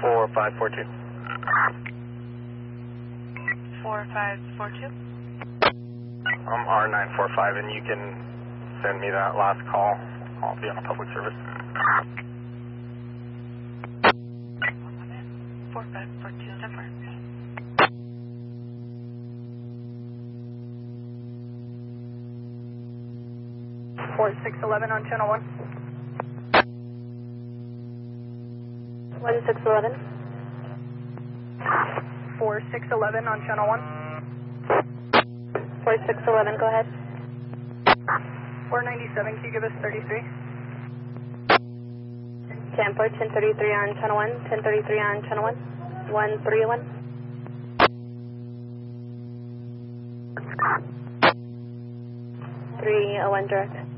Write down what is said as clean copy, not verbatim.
4542. 4542. I'm R945, and you can send me that last call. I'll be on a public service. 4542, different. Four 611 on channel 1. 1611. 4611 on channel 1. 4611, go ahead. 497, can you give us 33? 10-4, 1033 on channel 1, 1033 on channel 1, 131. 301 direct.